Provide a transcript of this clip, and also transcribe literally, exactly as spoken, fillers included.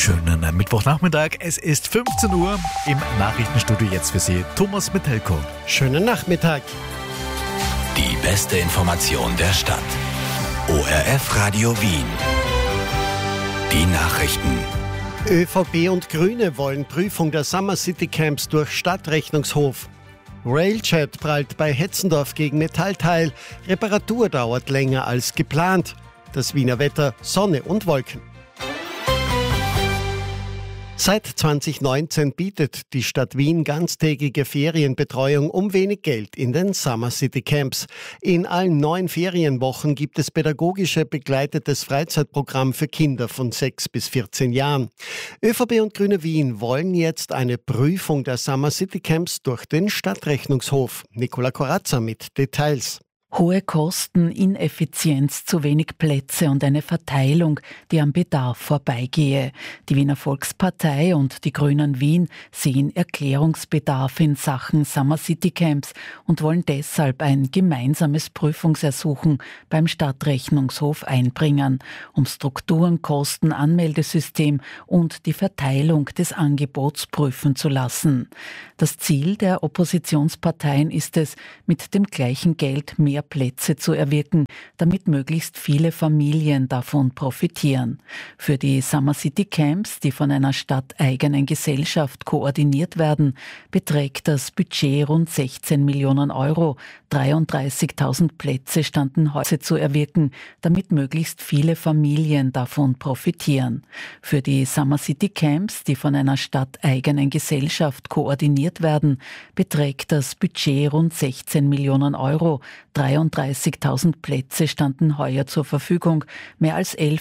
Schönen Mittwochnachmittag. Es ist fünfzehn Uhr. Im Nachrichtenstudio jetzt für Sie Thomas Metelko. Schönen Nachmittag. Die beste Information der Stadt. O R F Radio Wien. Die Nachrichten. ÖVP und Grüne wollen Prüfung der Summer City Camps durch Stadtrechnungshof. Railjet prallt bei Hetzendorf gegen Metallteil. Reparatur dauert länger als geplant. Das Wiener Wetter: Sonne und Wolken. Seit zwanzig neunzehn bietet die Stadt Wien ganztägige Ferienbetreuung um wenig Geld in den Summer City Camps. In allen neun Ferienwochen gibt es pädagogische begleitetes Freizeitprogramm für Kinder von sechs bis vierzehn Jahren. ÖVP und Grüne Wien wollen jetzt eine Prüfung der Summer City Camps durch den Stadtrechnungshof. Nicola Corazza mit Details. Hohe Kosten, Ineffizienz, zu wenig Plätze und eine Verteilung, die am Bedarf vorbeigehe. Die Wiener Volkspartei und die Grünen Wien sehen Erklärungsbedarf in Sachen Summer City Camps und wollen deshalb ein gemeinsames Prüfungsersuchen beim Stadtrechnungshof einbringen, um Strukturen, Kosten, Anmeldesystem und die Verteilung des Angebots prüfen zu lassen. Das Ziel der Oppositionsparteien ist es, mit dem gleichen Geld mehr Plätze zu erwirken, damit möglichst viele Familien davon profitieren. Für die Summer City Camps, die von einer stadteigenen Gesellschaft koordiniert werden, beträgt das Budget rund sechzehn Millionen Euro. dreiunddreißigtausend Plätze standen heute zu erwirken, damit möglichst viele Familien davon profitieren. Für die Summer City Camps, die von einer stadteigenen Gesellschaft koordiniert werden, beträgt das Budget rund sechzehn Millionen Euro. dreiunddreißigtausend Plätze standen heuer zur Verfügung. Mehr als elf